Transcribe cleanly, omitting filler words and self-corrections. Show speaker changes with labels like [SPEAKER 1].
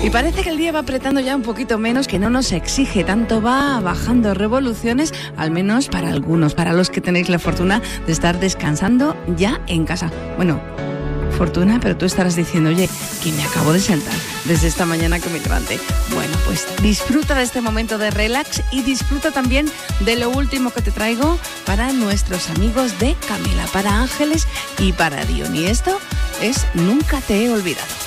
[SPEAKER 1] Y parece que el día va apretando ya un poquito menos, que no nos exige tanto, va bajando revoluciones, al menos para algunos, para los que tenéis la fortuna de estar descansando ya en casa. Bueno, fortuna, pero tú estarás diciendo, oye, que me acabo de sentar desde esta mañana que me levanté. Bueno, pues disfruta de este momento de relax y disfruta también de lo último que te traigo para nuestros amigos de Camela, para Ángeles y para Dion. Y esto es Nunca te he olvidado.